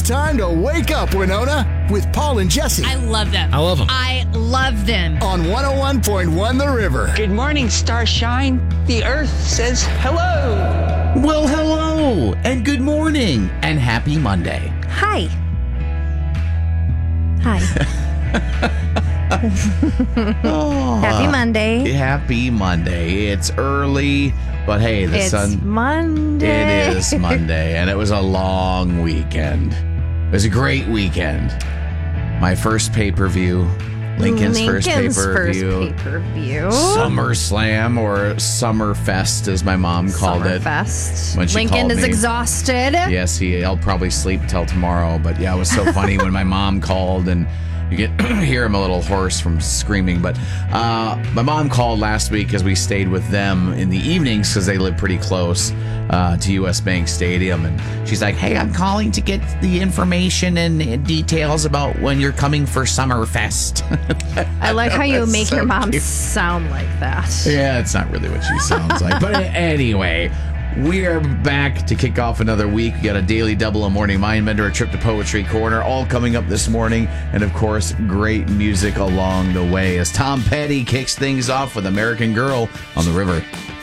time to wake up, Winona, with Paul and Jesse. I love them. I love them. I love them. On 101.1 The River. Good morning, Starshine. The Earth says hello. Well, hello, and good morning, and happy Monday. Hi. Happy Monday. Happy Monday. It's early, but hey, the It's sun. Monday. It is Monday, and it was a long weekend. It was a great weekend. My first pay-per-view, Lincoln's first pay-per-view. SummerSlam, or Summerfest, as my mom called it. Summerfest. When she Lincoln called is me. exhausted. Yes, he'll probably sleep till tomorrow. But yeah, it was so funny when my mom called, and you get hear him a little hoarse from screaming. But my mom called last week because we stayed with them in the evenings because they live pretty close to US Bank Stadium. And she's like, hey, I'm calling to get the information and details about when you're coming for Summerfest. I like how you That's make so your mom cute. sound like that. Yeah, it's not really what she sounds like. But anyway, we are back to kick off another week. We got a daily double, a morning mind bender, a trip to Poetry Corner, all coming up this morning. And of course, great music along the way as Tom Petty kicks things off with American Girl on The River.